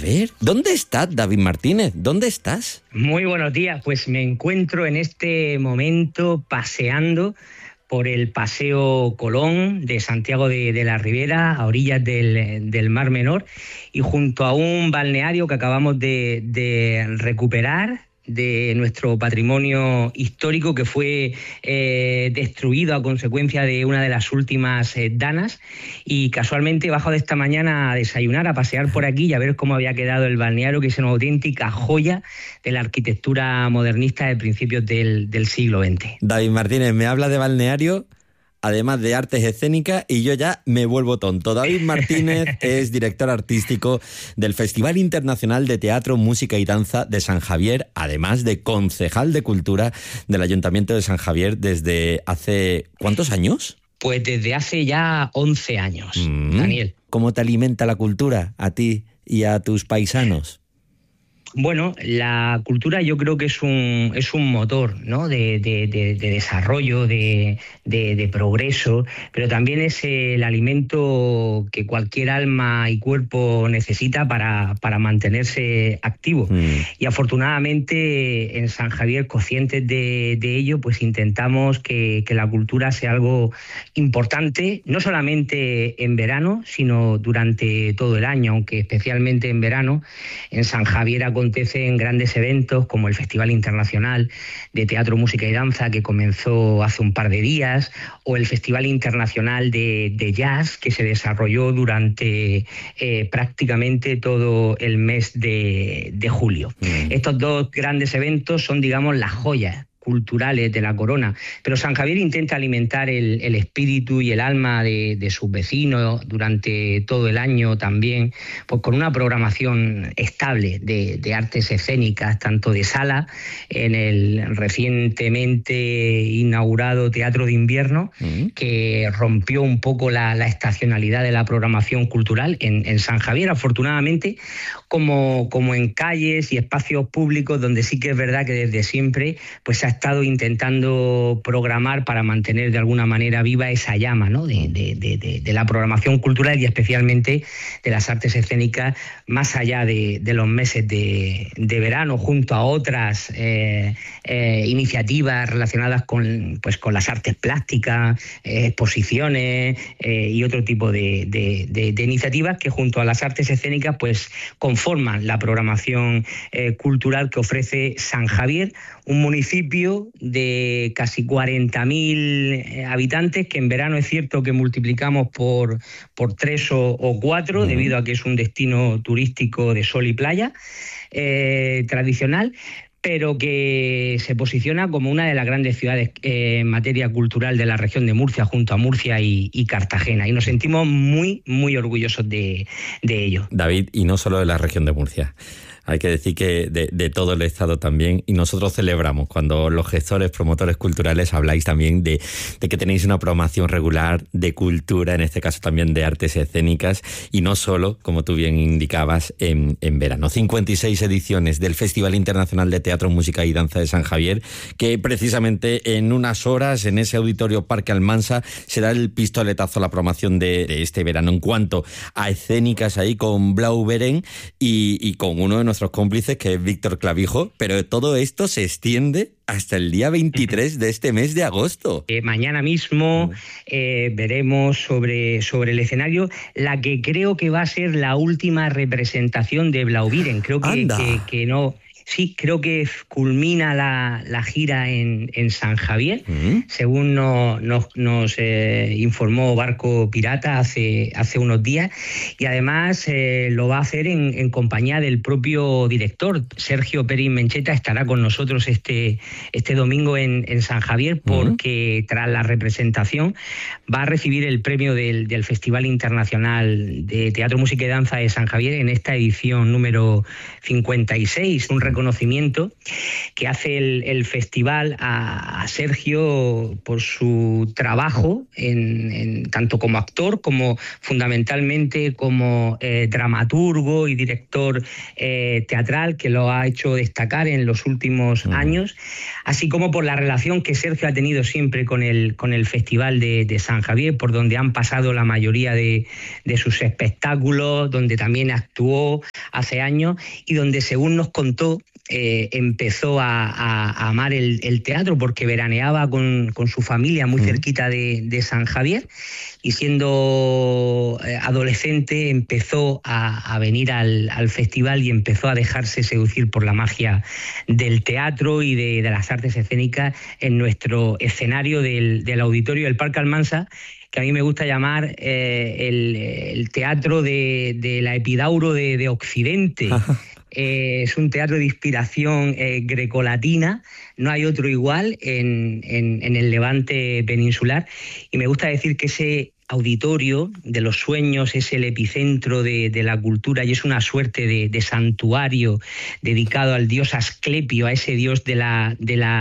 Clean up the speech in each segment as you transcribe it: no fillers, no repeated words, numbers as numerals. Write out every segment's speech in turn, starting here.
ver, ¿dónde estás, David Martínez? ¿Dónde estás? Muy buenos días, pues me encuentro en este momento paseando por el Paseo Colón de Santiago de la Ribera, a orillas del Mar Menor, y junto a un balneario que acabamos de recuperar de nuestro patrimonio histórico, que fue destruido a consecuencia de una de las últimas danas, y casualmente he bajado esta mañana a desayunar, a pasear por aquí y a ver cómo había quedado el balneario, que es una auténtica joya de la arquitectura modernista de principios del siglo XX. David Martínez me habla de balneario, además de artes escénicas, y yo ya me vuelvo tonto. David Martínez es director artístico del Festival Internacional de Teatro, Música y Danza de San Javier, además de concejal de Cultura del Ayuntamiento de San Javier desde hace... ¿cuántos años? Pues desde hace ya 11 años, Daniel. ¿Cómo te alimenta la cultura a ti y a tus paisanos? Bueno, la cultura yo creo que es un motor, ¿no?, de desarrollo, de progreso, pero también es el alimento que cualquier alma y cuerpo necesita para mantenerse activo. Y afortunadamente en San Javier, conscientes de ello, pues intentamos que la cultura sea algo importante, no solamente en verano, sino durante todo el año, aunque especialmente en verano. En San Javier acontecen grandes eventos como el Festival Internacional de Teatro, Música y Danza, que comenzó hace un par de días, o el Festival Internacional de Jazz, que se desarrolló durante prácticamente todo el mes de julio. Estos dos grandes eventos son, digamos, las joyas culturales de la corona, pero San Javier intenta alimentar el espíritu y el alma de sus vecinos durante todo el año también, pues con una programación estable de artes escénicas, tanto de sala, en el recientemente inaugurado Teatro de Invierno, que rompió un poco la estacionalidad de la programación cultural en San Javier, afortunadamente, como en calles y espacios públicos donde sí que es verdad que desde siempre pues se ha estado intentando programar para mantener de alguna manera viva esa llama, ¿no?, de la programación cultural y especialmente de las artes escénicas más allá de los meses de verano, junto a otras iniciativas relacionadas con las artes plásticas, exposiciones y otro tipo de iniciativas que junto a las artes escénicas pues conforman la programación cultural que ofrece San Javier, un municipio de casi 40.000 habitantes que en verano es cierto que multiplicamos por 3 o 4 debido a que es un destino turístico de sol y playa tradicional, pero que se posiciona como una de las grandes ciudades en materia cultural de la región de Murcia, junto a Murcia y Cartagena, y nos sentimos muy, muy orgullosos de ello. David, y no solo de la región de Murcia. Hay que decir que de todo el Estado también, y nosotros celebramos cuando los gestores, promotores culturales habláis también de que tenéis una programación regular de cultura, en este caso también de artes escénicas, y no solo, como tú bien indicabas, en verano. 56 ediciones del Festival Internacional de Teatro, Música y Danza de San Javier, que precisamente en unas horas, en ese auditorio Parque Almansa, será el pistoletazo a la programación de este verano. En cuanto a escénicas, ahí con Blau Beren y con uno de nuestros cómplices, que es Víctor Clavijo, pero todo esto se extiende hasta el día 23 de este mes de agosto. Mañana mismo veremos sobre el escenario la que creo que va a ser la última representación de Blau Beren. Creo que no... Sí, creo que culmina la gira en San Javier, según nos informó Barco Pirata hace unos días, y además lo va a hacer en compañía del propio director. Sergio Perín Mencheta estará con nosotros este domingo en San Javier, porque tras la representación va a recibir el premio del Festival Internacional de Teatro, Música y Danza de San Javier en esta edición número 56, un reconocimiento que hace el festival a Sergio por su trabajo tanto como actor como fundamentalmente como dramaturgo y director teatral, que lo ha hecho destacar en los últimos años, así como por la relación que Sergio ha tenido siempre con el Festival de San Javier, por donde han pasado la mayoría de sus espectáculos, donde también actuó hace años, y donde, según nos contó, empezó a amar el teatro porque veraneaba con su familia muy cerquita de San Javier, y siendo adolescente empezó a venir al festival y empezó a dejarse seducir por la magia del teatro y de las artes escénicas en nuestro escenario del auditorio del Parque Almansa, que a mí me gusta llamar el teatro de la Epidauro de Occidente. Es un teatro de inspiración grecolatina, no hay otro igual en el Levante peninsular, y me gusta decir que ese auditorio de los sueños es el epicentro de la cultura, y es una suerte de santuario dedicado al dios Asclepio, a ese dios de la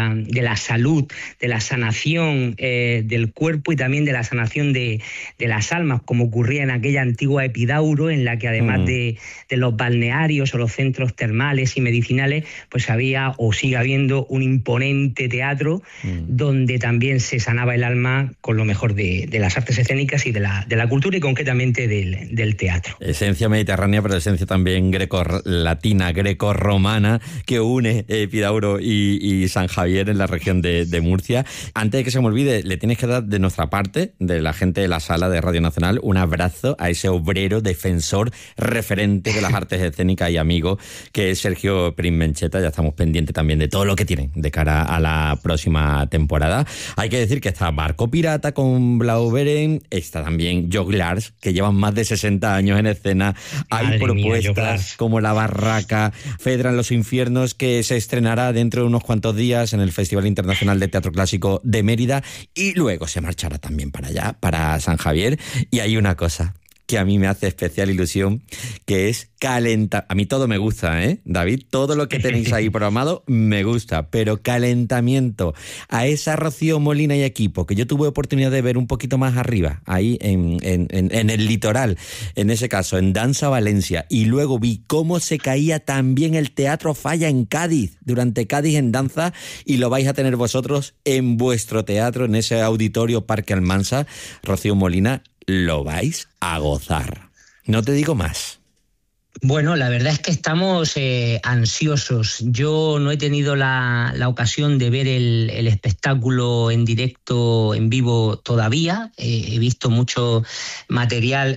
salud, de la sanación del cuerpo y también de la sanación de las almas, como ocurría en aquella antigua Epidauro, en la que además de los balnearios o los centros termales y medicinales, pues había o sigue habiendo un imponente teatro donde también se sanaba el alma con lo mejor de las artes escénicas y de la cultura, y concretamente del teatro. Esencia mediterránea, pero esencia también greco-latina, greco-romana, que une Epidauro y San Javier en la región de Murcia. Antes de que se me olvide, le tienes que dar de nuestra parte, de la gente de la sala de Radio Nacional, un abrazo a ese obrero, defensor, referente de las artes escénicas y amigo, que es Sergio Prim Mencheta. Ya estamos pendientes también de todo lo que tienen de cara a la próxima temporada. Hay que decir que está Barco Pirata con Blau Beren, está también Joglars, que llevan más de 60 años en escena. Hay propuestas como La Barraca, Fedra en los Infiernos, que se estrenará dentro de unos cuantos días en el Festival Internacional de Teatro Clásico de Mérida, y luego se marchará también para allá, para San Javier. Y hay una cosa que a mí me hace especial ilusión, que es calentar. A mí todo me gusta, David, todo lo que tenéis ahí programado me gusta, pero calentamiento a esa Rocío Molina y equipo, que yo tuve oportunidad de ver un poquito más arriba, ahí en el litoral, en ese caso, en Danza Valencia, y luego vi cómo se caía también el Teatro Falla en Cádiz, durante Cádiz en danza, y lo vais a tener vosotros en vuestro teatro, en ese auditorio Parque Almansa. Rocío Molina, lo vais a gozar. No te digo más. Bueno, la verdad es que estamos ansiosos. Yo no he tenido la ocasión de ver el espectáculo en directo, en vivo todavía. He visto mucho material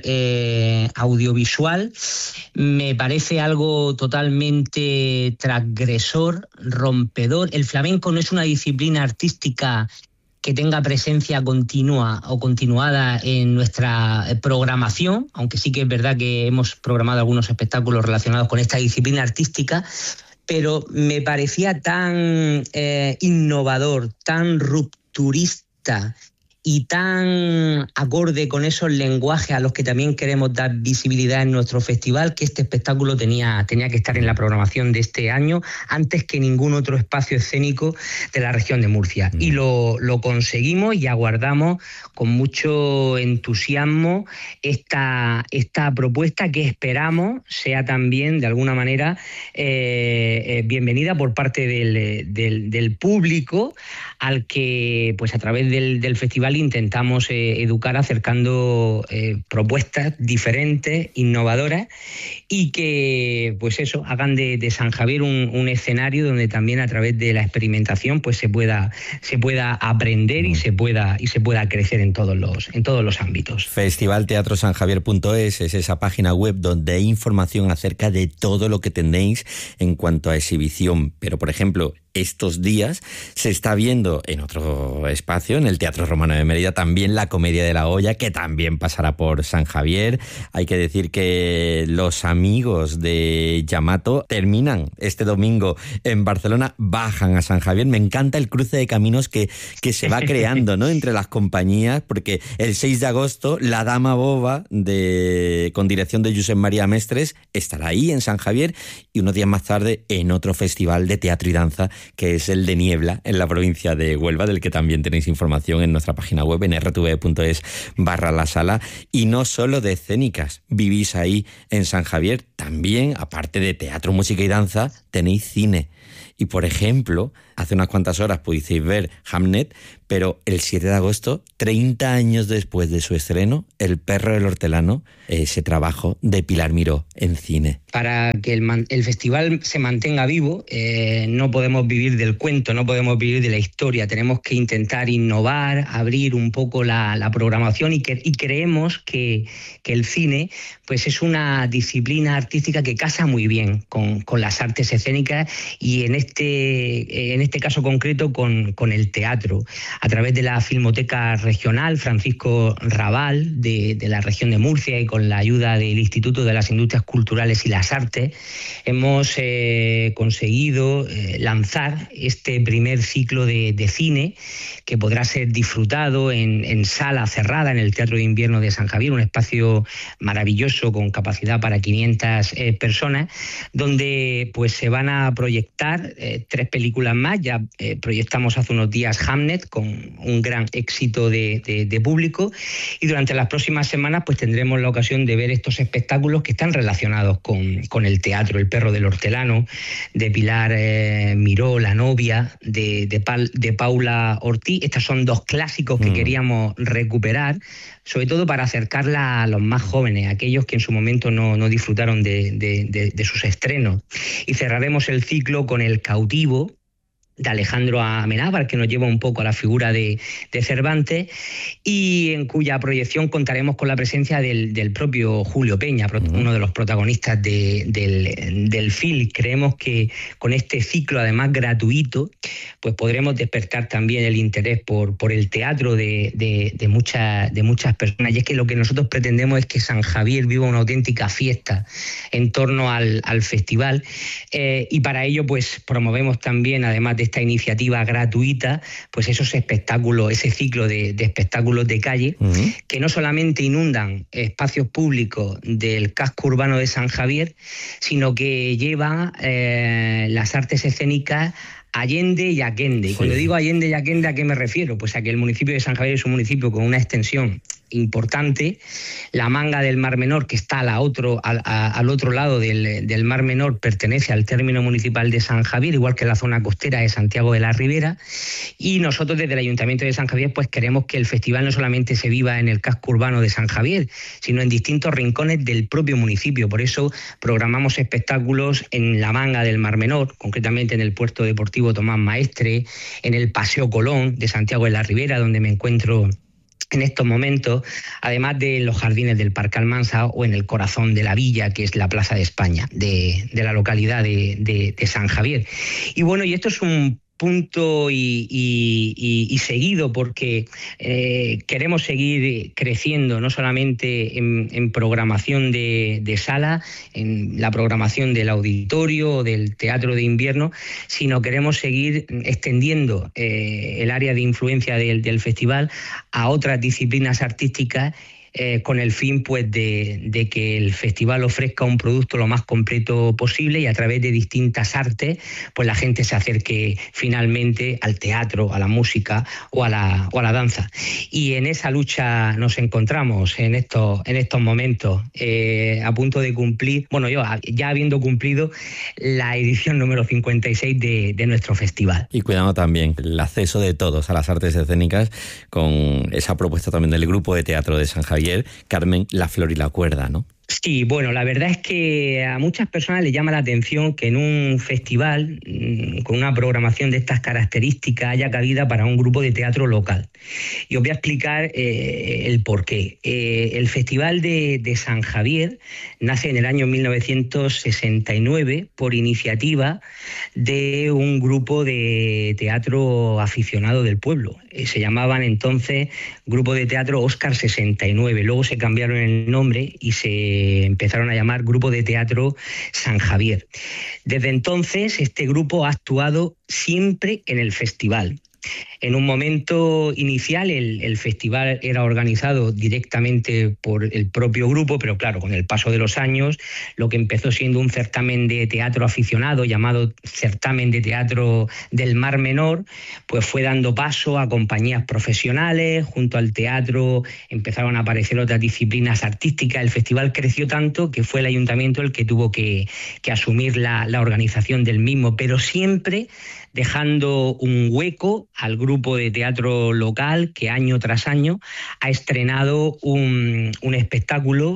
audiovisual. Me parece algo totalmente transgresor, rompedor. El flamenco no es una disciplina artística que tenga presencia continua o continuada en nuestra programación, aunque sí que es verdad que hemos programado algunos espectáculos relacionados con esta disciplina artística, pero me parecía tan innovador, tan rupturista y tan acorde con esos lenguajes a los que también queremos dar visibilidad en nuestro festival, que este espectáculo tenía que estar en la programación de este año antes que ningún otro espacio escénico de la región de Murcia. Y lo conseguimos, y aguardamos con mucho entusiasmo esta propuesta, que esperamos sea también de alguna manera bienvenida por parte del público, al que pues a través del festival intentamos educar acercando propuestas diferentes, innovadoras, y que pues eso, hagan de San Javier un escenario donde también a través de la experimentación pues se pueda aprender y se pueda crecer en todos los ámbitos. Festivalteatrosanjavier.es es esa página web donde hay información acerca de todo lo que tenéis en cuanto a exhibición. Pero, por ejemplo, estos días se está viendo en otro espacio, en el Teatro Romano de Mérida, también La Comedia de la Olla, que también pasará por San Javier. Hay que decir que los amigos de Yamato terminan este domingo en Barcelona, bajan a San Javier. Me encanta el cruce de caminos que se va creando, ¿no?, entre las compañías, porque el 6 de agosto La Dama Boba, con dirección de Josep María Mestres, estará ahí en San Javier, y unos días más tarde en otro festival de teatro y danza, que es el de Niebla, en la provincia de Huelva, del que también tenéis información en nuestra página web, en rtv.es/la sala. Y no solo de escénicas vivís ahí en San Javier, también, aparte de teatro, música y danza, tenéis cine. Y, por ejemplo, hace unas cuantas horas pudisteis ver Hamnet, pero el 7 de agosto, 30 años después de su estreno, El perro del hortelano, ese trabajo de Pilar Miró en cine. Para que el festival se mantenga vivo, no podemos vivir del cuento, no podemos vivir de la historia. Tenemos que intentar innovar, abrir un poco la programación y creemos que el cine pues es una disciplina artística que casa muy bien con las artes escénicas y en este caso concreto con el teatro. A través de la Filmoteca Regional Francisco Rabal de la región de Murcia y con la ayuda del Instituto de las Industrias Culturales y las Artes, hemos conseguido lanzar este primer ciclo de cine que podrá ser disfrutado en sala cerrada en el Teatro de Invierno de San Javier, un espacio maravilloso con capacidad para 500 personas, donde pues se van a proyectar 3 películas más. Ya proyectamos hace unos días Hamnet con un gran éxito de público, y durante las próximas semanas pues tendremos la ocasión de ver estos espectáculos que están relacionados con el teatro. El perro del hortelano, de Pilar Miró, La novia, de Paula Ortiz. Estos son 2 clásicos que queríamos recuperar, sobre todo para acercarla a los más jóvenes, aquellos que en su momento no disfrutaron de sus estrenos. Y cerraremos el ciclo con El cautivo, de Alejandro Amenábar, que nos lleva un poco a la figura de Cervantes, y en cuya proyección contaremos con la presencia del propio Julio Peña, uno de los protagonistas del film. Creemos que con este ciclo, además gratuito, pues podremos despertar también el interés por el teatro de muchas personas. Y es que lo que nosotros pretendemos es que San Javier viva una auténtica fiesta en torno al festival, y para ello pues promovemos también, además de esta iniciativa gratuita, pues esos espectáculos, ese ciclo de espectáculos de calle, que no solamente inundan espacios públicos del casco urbano de San Javier, sino que llevan las artes escénicas Allende y Aquende. Y cuando digo Allende y Aquende, ¿a qué me refiero? Pues a que el municipio de San Javier es un municipio con una extensión importante. La Manga del Mar Menor, que está al otro lado del Mar Menor, pertenece al término municipal de San Javier, igual que la zona costera de Santiago de la Ribera. Y nosotros desde el Ayuntamiento de San Javier pues queremos que el festival no solamente se viva en el casco urbano de San Javier, sino en distintos rincones del propio municipio. Por eso programamos espectáculos en la Manga del Mar Menor, concretamente en el Puerto Deportivo Tomás Maestre, en el Paseo Colón de Santiago de la Ribera, donde me encuentro en estos momentos, además de los jardines del Parque Almansa o en el corazón de la villa, que es la Plaza de España, de la localidad de San Javier. Y bueno, y esto es un punto y seguido, porque queremos seguir creciendo no solamente en programación de sala, en la programación del auditorio o del teatro de invierno, sino queremos seguir extendiendo el área de influencia del festival a otras disciplinas artísticas, con el fin pues de que el festival ofrezca un producto lo más completo posible, y a través de distintas artes pues la gente se acerque finalmente al teatro, a la música o a la danza. Y en esa lucha nos encontramos en estos momentos, a punto de cumplir, bueno, yo ya habiendo cumplido la edición número 56 de nuestro festival. Y cuidando también el acceso de todos a las artes escénicas con esa propuesta también del grupo de teatro de San Javier, Carmen, La flor y la cuerda, ¿no? Sí, bueno, la verdad es que a muchas personas les llama la atención que en un festival con una programación de estas características haya cabida para un grupo de teatro local. Y os voy a explicar el porqué. El Festival de San Javier nace en el año 1969 por iniciativa de un grupo de teatro aficionado del pueblo. Se llamaban entonces Grupo de Teatro Óscar 69. Luego se cambiaron el nombre y se empezaron a llamar Grupo de Teatro San Javier. Desde entonces, este grupo ha actuado siempre en el festival. En un momento inicial el festival era organizado directamente por el propio grupo, pero claro, con el paso de los años, lo que empezó siendo un certamen de teatro aficionado llamado Certamen de Teatro del Mar Menor, pues fue dando paso a compañías profesionales. Junto al teatro empezaron a aparecer otras disciplinas artísticas. El festival creció tanto que fue el ayuntamiento el que tuvo que asumir la organización del mismo, pero siempre dejando un hueco al grupo de teatro local que año tras año ha estrenado un espectáculo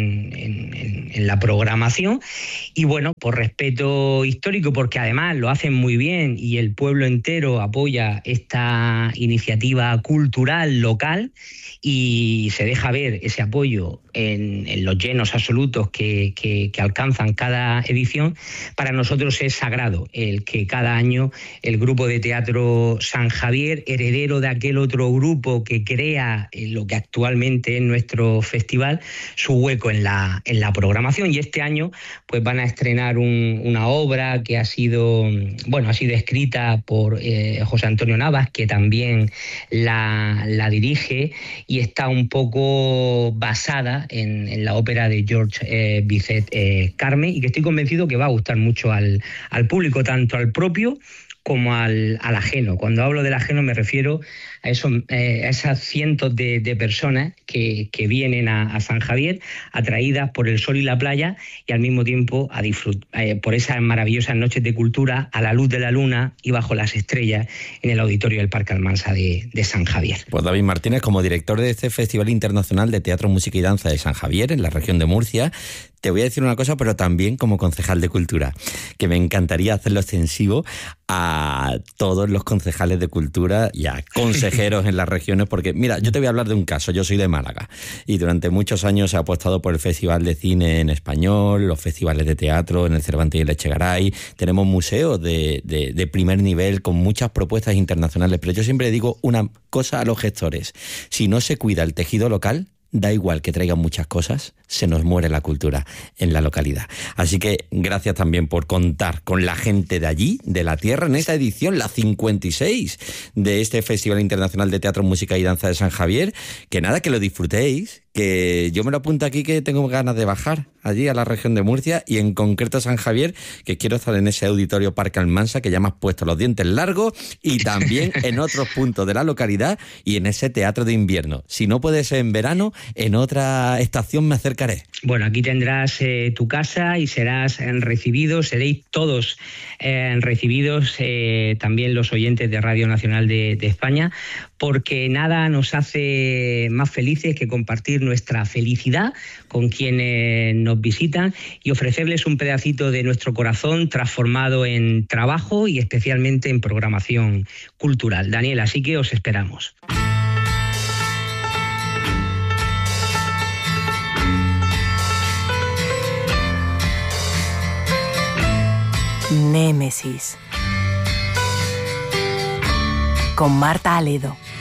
en la programación. Y bueno, por respeto histórico, porque además lo hacen muy bien y el pueblo entero apoya esta iniciativa cultural local y se deja ver ese apoyo en los llenos absolutos que alcanzan cada edición, para nosotros es sagrado el que cada año el grupo de teatro San Javier, heredero de aquel otro grupo que crea lo que actualmente es nuestro festival, su hueco en la programación. Y este año pues van a estrenar una obra que ha sido escrita por José Antonio Navas, que también la dirige, y está un poco basada en la ópera de George Bizet, Carmen, y que estoy convencido que va a gustar mucho al público, tanto al propio como al ajeno. Cuando hablo del ajeno me refiero a esas cientos de personas que vienen a San Javier atraídas por el sol y la playa, y al mismo tiempo a disfrutar por esas maravillosas noches de cultura a la luz de la luna y bajo las estrellas en el auditorio del Parque Almansa de San Javier. Pues David Martínez, como director de este Festival Internacional de Teatro, Música y Danza de San Javier, en la región de Murcia, te voy a decir una cosa, pero también como concejal de Cultura, que me encantaría hacerlo extensivo a todos los concejales de Cultura y a consejeros en las regiones, porque mira, yo te voy a hablar de un caso. Yo soy de Málaga y durante muchos años he apostado por el Festival de Cine en español, los festivales de teatro en el Cervantes y el Echegaray. Tenemos museos de primer nivel con muchas propuestas internacionales, pero yo siempre digo una cosa a los gestores: si no se cuida el tejido local, da igual que traigan muchas cosas, se nos muere la cultura en la localidad. Así que gracias también por contar con la gente de allí, de la tierra, en esta edición, la 56 de este Festival Internacional de Teatro, Música y Danza de San Javier. Que nada, que lo disfrutéis, que yo me lo apunto aquí, que tengo ganas de bajar allí a la región de Murcia y en concreto a San Javier, que quiero estar en ese auditorio Parque Almansa, que ya me has puesto los dientes largos, y también en otros puntos de la localidad y en ese teatro de invierno. Si no puede ser en verano, en otra estación me acercaré. Bueno, aquí tendrás tu casa y seréis todos recibidos, también los oyentes de Radio Nacional de España, porque nada nos hace más felices que compartir nuestra felicidad con quienes nos visitan y ofrecerles un pedacito de nuestro corazón transformado en trabajo y especialmente en programación cultural. Daniel, así que os esperamos. Némesis con Marta Aledo.